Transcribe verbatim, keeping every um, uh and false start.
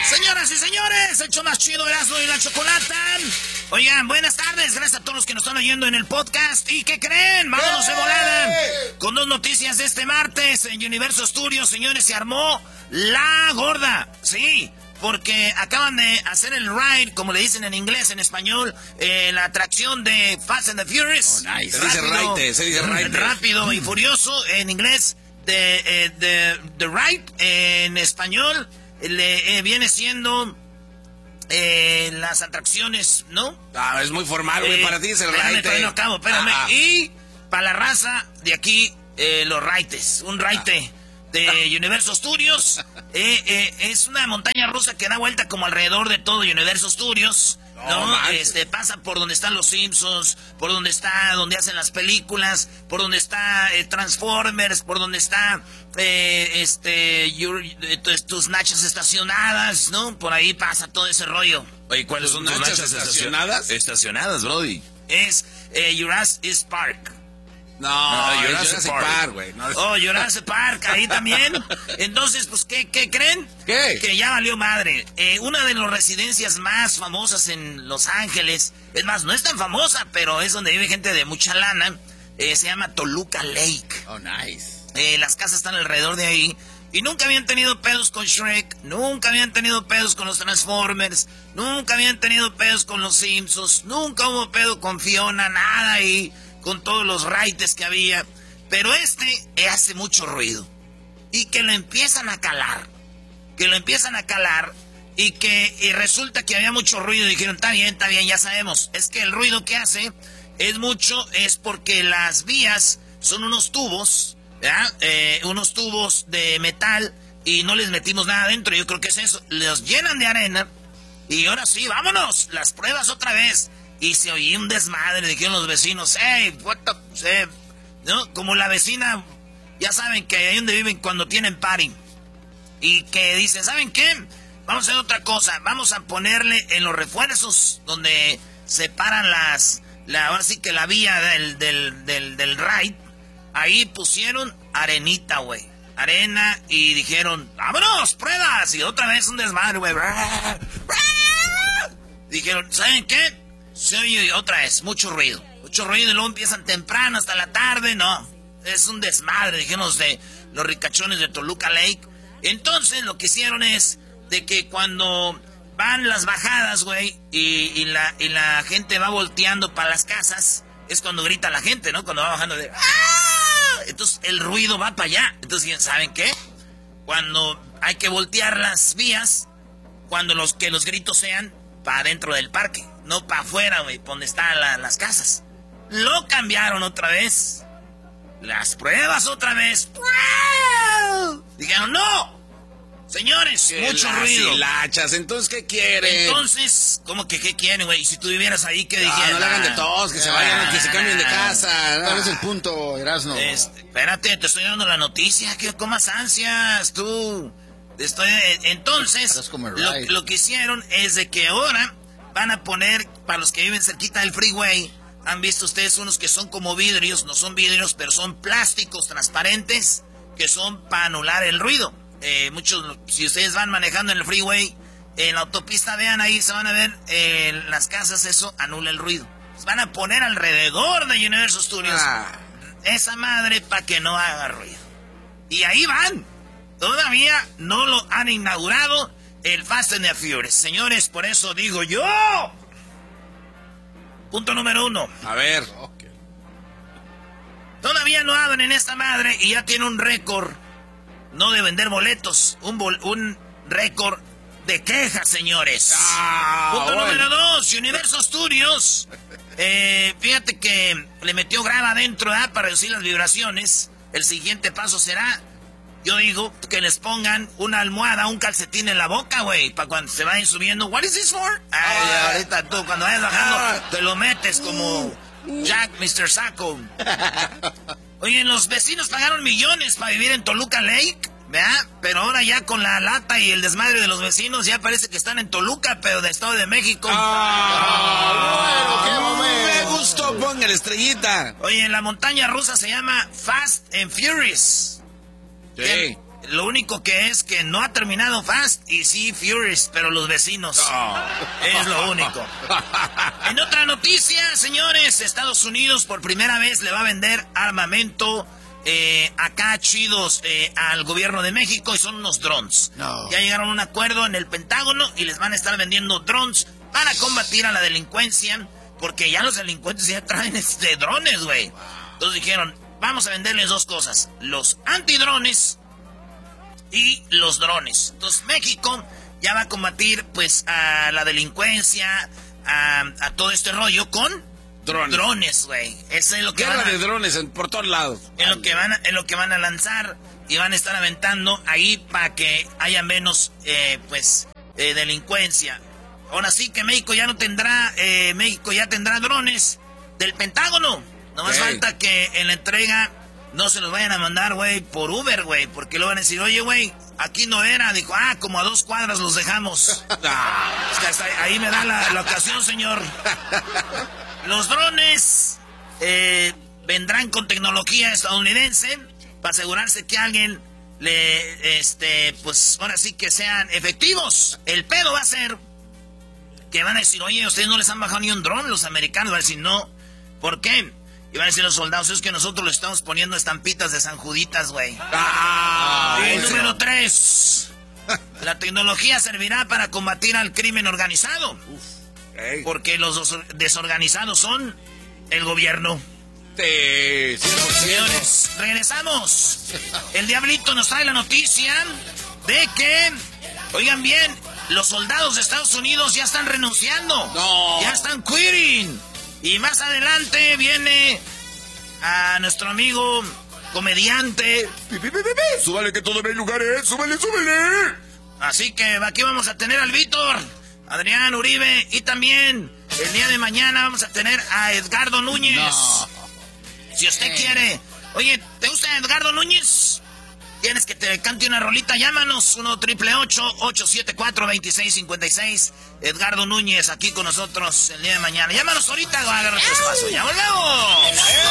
Señoras y señores, el show más chido, Erasmo y la Chocolata. Oigan, buenas tardes, gracias a todos los que nos están oyendo en el podcast. ¿Y qué creen? Vámonos de volada con dos noticias de este martes. En Universo Studios, señores, se armó la gorda. Sí, porque acaban de hacer el ride, como le dicen en inglés, en español, eh, la atracción de Fast and the Furious. Oh, nice. Se dice ride, se dice ride. Rápido y furioso en inglés. De, eh, de, de ride en español le eh, viene siendo eh, las atracciones, ¿no? Ah, es muy formal, güey, eh, para ti es el espérame, raite. No acabo, espérame. Ah. Y para la raza de aquí, eh, los raites, un raite ah. de Universo Studios. eh, eh, es una montaña rusa que da vuelta como alrededor de todo Universo Studios. No, no este pasa por donde están los Simpsons, por donde está, donde hacen las películas, por donde está eh, Transformers, por donde está eh, este your, eh, tus, tus nachas estacionadas, ¿no? Por ahí pasa todo ese rollo. Oye, ¿cuáles son tus nachas estacionadas? Estacionadas, brody. Es eh, Jurassic Park. No, no Jurassic, Jurassic Park, güey. No. Oh, Jurassic Park, ahí también. Entonces, pues, ¿qué, qué creen? ¿Qué? Que ya valió madre. Eh, una de las residencias más famosas en Los Ángeles, es más, no es tan famosa, pero es donde vive gente de mucha lana, eh, se llama Toluca Lake. Oh, nice. Eh, las casas están alrededor de ahí. Y nunca habían tenido pedos con Shrek, nunca habían tenido pedos con los Transformers, nunca habían tenido pedos con los Simpsons, nunca hubo pedo con Fiona, nada ahí. Con todos los raites que había. Pero este hace mucho ruido. Y que lo empiezan a calar. Que lo empiezan a calar. Y que y resulta que había mucho ruido. Y dijeron, está bien, está bien, ya sabemos. Es que el ruido que hace es mucho. Es porque las vías son unos tubos. ¿Verdad? Eh, unos tubos de metal. Y no les metimos nada adentro. Yo creo que es eso. Los llenan de arena. Y ahora sí, vámonos. Las pruebas otra vez. Y se oía un desmadre, dijeron los vecinos, hey, what the... Eh, ¿no? Como la vecina, ya saben que ahí donde viven cuando tienen party. Y que dicen, ¿saben qué? Vamos a hacer otra cosa, vamos a ponerle en los refuerzos donde separan las... La, ahora sí que la vía del, del, del, del ride, ahí pusieron arenita, güey. Arena y dijeron, vámonos, pruebas. Y otra vez un desmadre, güey. Dijeron, ¿saben qué? Se oye otra vez, mucho ruido. Mucho ruido y luego empiezan temprano hasta la tarde. No, es un desmadre, dijimos, de los ricachones de Toluca Lake. Entonces lo que hicieron es de que cuando van las bajadas, güey, y, y, la, y la gente va volteando para las casas, es cuando grita la gente, ¿no? Cuando va bajando de... ¡Ah! Entonces el ruido va para allá. Entonces, ¿saben qué? Cuando hay que voltear las vías, cuando los que los gritos sean para dentro del parque. No para afuera, güey, donde están la, las casas. Lo cambiaron otra vez. Las pruebas otra vez. Dijeron, no. Señores, que mucho las ruido. Hilachas, entonces, ¿qué quieren? Entonces, ¿cómo que qué quieren, güey? Si tú vivieras ahí, ¿qué no, dijeras? No le hagan de todos, que ah, se vayan, que se cambien de casa. ¿Cuál es el punto, Erasmo? Este, espérate, te estoy dando la noticia. ¿Qué comas ansias, tú? Estoy, entonces, lo, lo que hicieron es de que ahora... van a poner, para los que viven cerquita del freeway, han visto ustedes unos que son como vidrios, no son vidrios, pero son plásticos transparentes, que son para anular el ruido. Eh, muchos, si ustedes van manejando en el freeway, en la autopista, vean ahí, se van a ver eh, las casas, eso anula el ruido. Pues van a poner alrededor de Universal Studios ah. esa madre para que no haga ruido. Y ahí van. Todavía no lo han inaugurado. El Fast and the Furious. Señores, por eso digo yo. Punto número uno. A ver. Okay. Todavía no abren en esta madre y ya tiene un récord. No de vender boletos. Un, bol, un récord de quejas, señores. Ah, Punto bueno. número dos. Universal Studios. Eh, fíjate que le metió grava adentro, ¿eh? Para reducir las vibraciones. El siguiente paso será... Yo digo que les pongan una almohada, un calcetín en la boca, güey, para cuando se vayan subiendo. What is this for? Ay, ah, ahorita tú, cuando vayas bajando, ah, te lo metes como Jack, mister Saco. Oye, los vecinos pagaron millones para vivir en Toluca Lake, ¿verdad? Pero ahora ya con la lata y el desmadre de los vecinos, ya parece que están en Toluca, pero de Estado de México. Ah, bueno, qué momento. Me gustó, ponga la estrellita. Oye, la montaña rusa se llama Fast and Furious. Sí. Lo único que es que no ha terminado Fast y sí Furious, pero los vecinos. Oh. Es lo único. En otra noticia, señores, Estados Unidos por primera vez le va a vender armamento eh, acá chidos eh, al gobierno de México y son unos drones. No. Ya llegaron a un acuerdo en el Pentágono y les van a estar vendiendo drones para combatir a la delincuencia, porque ya los delincuentes ya traen este drones, güey. Entonces dijeron, vamos a venderles dos cosas, los antidrones y los drones. Entonces México ya va a combatir pues a la delincuencia, a, a todo este rollo con drones, drones, güey. Eso es lo que Guerra van a, de drones en, por todos lados. Es lo que van a, es lo que van a lanzar y van a estar aventando ahí para que haya menos eh, pues eh, delincuencia. Ahora sí que México ya no tendrá, eh, México ya tendrá drones del Pentágono. No más hey. falta que en la entrega no se los vayan a mandar, güey, por Uber, güey, porque lo van a decir, oye, güey, aquí no era. Dijo, ah, como a dos cuadras los dejamos. Ah, es que hasta ahí me da la, la ocasión, señor. Los drones eh, vendrán con tecnología estadounidense para asegurarse que alguien le, este, pues, ahora sí que sean efectivos. El pedo va a ser que van a decir, oye, ustedes no les han bajado ni un dron, los americanos. Van a decir, no, ¿por qué? Y van a decir los soldados, es que nosotros le estamos poniendo estampitas de San Juditas, güey. Ah, y número tres, la tecnología servirá para combatir al crimen organizado. Uf, hey. Porque los desorganizados son el gobierno. Sí, señores, regresamos. El Diablito nos trae la noticia de que, oigan bien, los soldados de Estados Unidos ya están renunciando. No. Ya están quitting. Y más adelante viene a nuestro amigo comediante. Súbale que todo ve lugares, súbale, súbale. Así que aquí vamos a tener al Víctor, Adrián Uribe y también el día de mañana vamos a tener a Edgardo Núñez. No. Si usted eh. quiere. Oye, ¿te gusta Edgardo Núñez? ¿Tienes que te cante una rolita? Llámanos, uno triple ocho, ocho siete cuatro, dos seis cinco seis. Edgardo Núñez aquí con nosotros el día de mañana. Llámanos ahorita, agarra tu espacio. ¡Ya volvemos!